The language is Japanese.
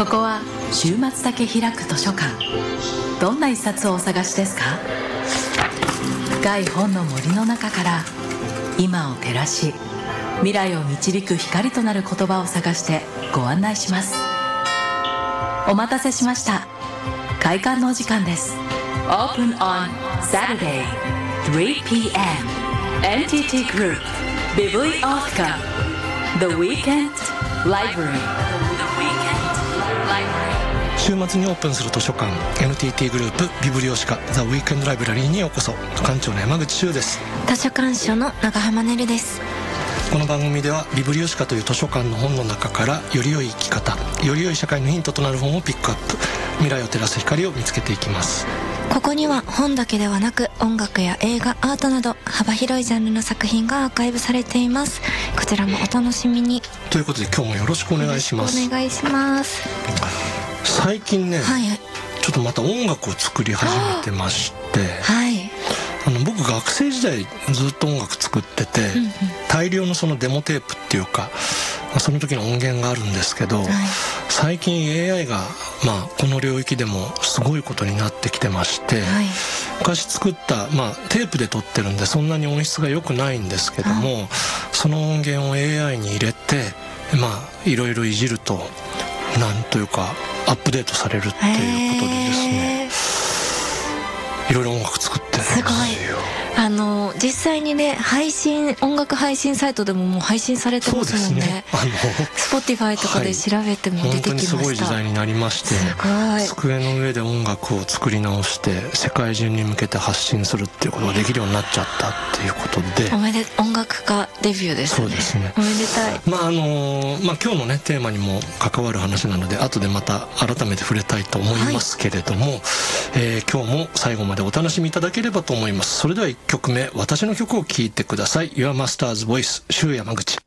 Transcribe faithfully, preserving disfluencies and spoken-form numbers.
ここは週末だけ開く図書館。どんな一冊をお探しですか？深い本の森の中から今を照らし、未来を導く光となる言葉を探してご案内します。お待たせしました。開館のお時間です。 Open on Saturdayスリーピーエム エヌティーティー Group Biblioteca The Weekend Library。 週末にオープンする図書館 エヌティーティー グループビブリオシカ The Weekend Library にようこそ。館長の山口周です。 図書館長の長浜ねるです。 この番組ではビブリオシカという図書館の本の中からより良い生き方、より良い社会のヒントとなる本をピックアップ、未来を照らす光を見つけていきます。 ここには本だけではなく音楽や映画、アートなど幅広いジャンルの作品がアーカイブされています。こちらもお楽しみに。 ということで今日もよろしくお願いします。 お願いします。 最近ね、 はい、 ちょっとまた音楽を作り始めてまして、 はい、 あの僕学生時代ずっと音楽作ってて、うんうん、大量のそのデモテープっていうかその時の音源があるんですけど、はい、最近 エーアイ が、まあ、この領域でもすごいことになってきてまして、はい、昔作った、まあ、テープで撮ってるんでそんなに音質が良くないんですけども、はい、その音源を エーアイ に入れて、まあ、いろいろいじるとなんというかアップデートされるっていうことでですね、いろいろ音楽作ってるんですよ。 すごい。あの実際にね、配信音楽配信サイトでももう配信されてますもんね。そうですね。あの Spotify とかで調べても出てきました。 はい、本当にすごい時代になりまして、 すごい。 机の上で音楽を作り直して世界中に向けて発信するっていうことができるようになっちゃったっていうことで、 おめで音楽家デビューですね。 そうですね。 おめでたい。 まああのまあ今日のねテーマにも関わる話なので後でまた改めて触れたいと思いますけれども、はい、えー、今日も最後までお楽しみいただければと思います。それではいっきょくめ、私の曲を聴いてください。Your Master's Voice、周山口。